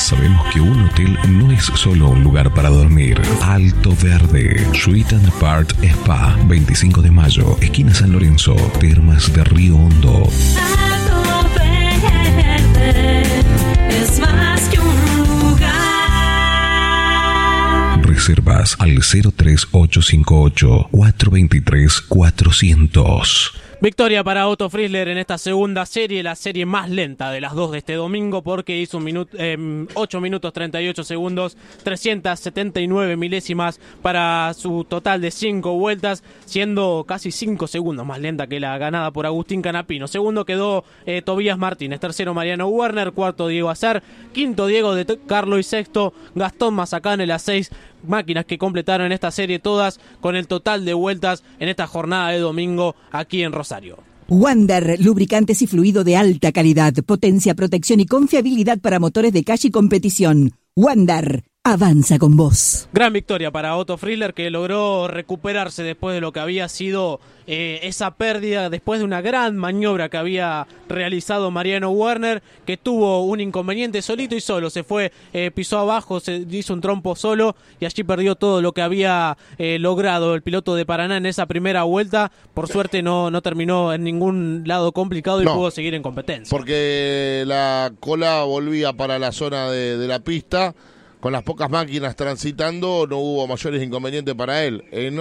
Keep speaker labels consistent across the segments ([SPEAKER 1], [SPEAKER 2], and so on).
[SPEAKER 1] Sabemos que un hotel no es solo un lugar para dormir. Alto Verde, Suite and Apart Spa, 25 de mayo, esquina San Lorenzo, Termas de Río Hondo.
[SPEAKER 2] Alto Verde es más que un lugar.
[SPEAKER 1] Reservas al 03858 423 400.
[SPEAKER 3] Victoria para Otto Frizzler en esta segunda serie, la serie más lenta de las dos de este domingo, porque hizo 8 minutos 38 segundos, 379 milésimas para su total de 5 vueltas, siendo casi 5 segundos más lenta que la ganada por Agustín Canapino. Segundo quedó Tobías Martínez, tercero Mariano Werner, cuarto Diego Acer, quinto Diego de Carlo y sexto Gastón Mazacane, las 6 máquinas que completaron esta serie, todas con el total de vueltas en esta jornada de domingo aquí en Rosario.
[SPEAKER 4] Wander, lubricantes y fluido de alta calidad, potencia, protección y confiabilidad para motores de calle y competición. Wander, avanza con vos.
[SPEAKER 3] Gran victoria para Otto Frizzler, que logró recuperarse después de lo que había sido esa pérdida, después de una gran maniobra que había realizado Mariano Werner, que tuvo un inconveniente solito y solo, se fue, pisó abajo, se hizo un trompo solo y allí perdió todo lo que había logrado el piloto de Paraná en esa primera vuelta. Por suerte no terminó en ningún lado complicado y pudo seguir en competencia.
[SPEAKER 5] Porque la cola volvía para la zona de la pista. Con las pocas máquinas transitando no hubo mayores inconvenientes para él. En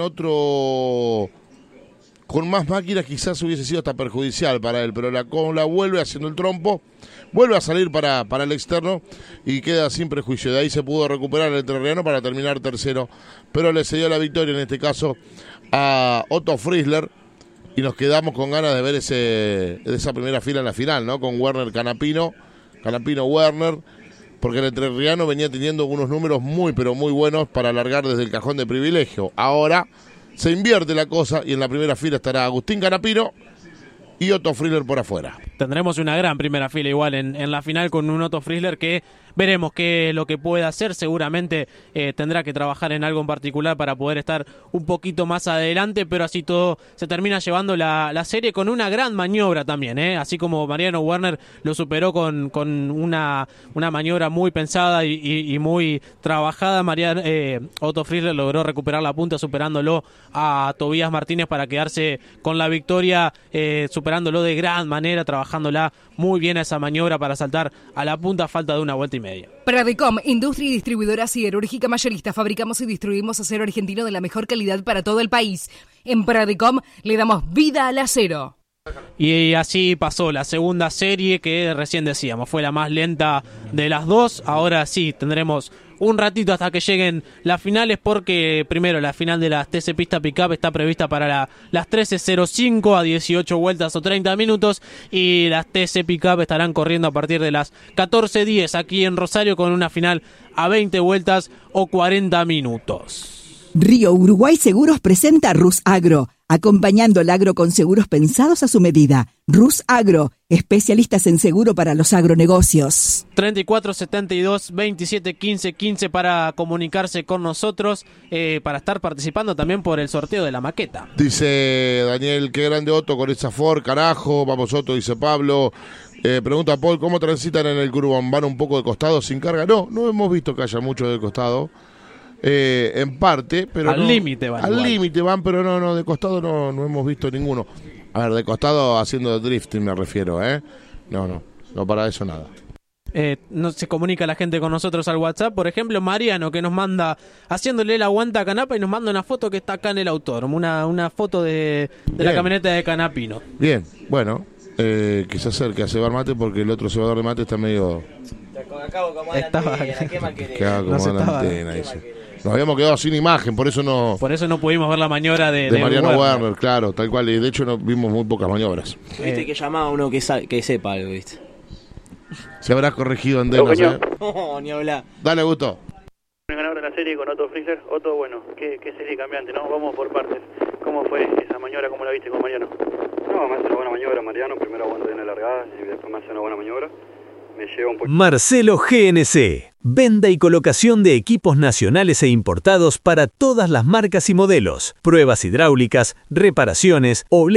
[SPEAKER 5] otro, con más máquinas quizás hubiese sido hasta perjudicial para él, pero la cola vuelve haciendo el trompo, vuelve a salir para el externo y queda sin prejuicio. De ahí se pudo recuperar el entrerriano para terminar tercero, pero le cedió la victoria en este caso a Otto Frizzler y nos quedamos con ganas de ver esa primera fila en la final, ¿no? Con Werner Canapino Werner, porque el entrerriano venía teniendo unos números muy pero muy buenos para alargar desde el cajón de privilegio. Ahora se invierte la cosa y en la primera fila estará Agustín Canapino y Otto Frizzler por afuera.
[SPEAKER 3] Tendremos una gran primera fila igual en la final con un Otto Frizzler que veremos qué es lo que puede hacer. Seguramente tendrá que trabajar en algo en particular para poder estar un poquito más adelante, pero así todo se termina llevando la serie con una gran maniobra también, así como Mariano Werner lo superó con una maniobra muy pensada y muy trabajada. Otto Frizzler logró recuperar la punta superándolo a Tobías Martínez para quedarse con la victoria, superándolo de gran manera, trabajándola muy bien a esa maniobra para saltar a la punta a falta de una vuelta y media.
[SPEAKER 6] Pradecom, industria y distribuidora siderúrgica mayorista. Fabricamos y distribuimos acero argentino de la mejor calidad para todo el país. En Pradecom le damos vida al acero.
[SPEAKER 3] Y así pasó la segunda serie, que recién decíamos fue la más lenta de las dos. Ahora sí tendremos un ratito hasta que lleguen las finales, porque primero la final de las TC Pista Pickup está prevista para las 13:05 a 18 vueltas o 30 minutos y las TC Pickup estarán corriendo a partir de las 14:10 aquí en Rosario con una final a 20 vueltas o 40 minutos.
[SPEAKER 4] Río Uruguay Seguros presenta Rus Agro, acompañando el agro con seguros pensados a su medida. Rus Agro, especialistas en seguro para los agronegocios.
[SPEAKER 3] 3472-271515 para comunicarse con nosotros, para estar participando también por el sorteo de la maqueta.
[SPEAKER 5] Dice Daniel, qué grande Otto con esa Ford, carajo, vamos Otto, dice Pablo. Pregunta Paul, ¿cómo transitan en el Curvón? ¿Van un poco de costado sin carga? No hemos visto que haya mucho de costado. En parte, pero
[SPEAKER 3] al límite van.
[SPEAKER 5] Al límite van, pero no, de costado no hemos visto ninguno. A ver, de costado haciendo drifting me refiero, No para eso nada.
[SPEAKER 3] No se comunica la gente con nosotros al WhatsApp, por ejemplo Mariano, que nos manda haciéndole el aguanta a Canapa y nos manda una foto que está acá en el autódromo, una foto de la camioneta de Canapino. Bien,
[SPEAKER 5] bueno, que se acerque a cebar mate porque el otro cebador de mate está medio...
[SPEAKER 7] Acabo como la antena, ¿qué más querés?
[SPEAKER 5] Nos habíamos quedado sin imagen, por eso no
[SPEAKER 3] pudimos ver la maniobra de
[SPEAKER 5] Mariano Werner, claro, tal cual, y de hecho no vimos muy pocas maniobras.
[SPEAKER 7] Viste que llamaba a uno que sepa algo, ¿viste?
[SPEAKER 5] Se habrá corregido en Denos,
[SPEAKER 7] No, ni hablar.
[SPEAKER 5] Dale, Gusto.
[SPEAKER 8] El ganador de la serie con Otto Frizzler. Otto, bueno, qué serie cambiante, ¿no? Vamos por partes. ¿Cómo fue esa maniobra? ¿Cómo la viste con Mariano?
[SPEAKER 9] No, me hace una buena maniobra Mariano, primero aguanto bien la largada y después me hace una buena maniobra. Me lleva un poco.
[SPEAKER 10] Marcelo GNC, venta y colocación de equipos nacionales e importados para todas las marcas y modelos, pruebas hidráulicas, reparaciones,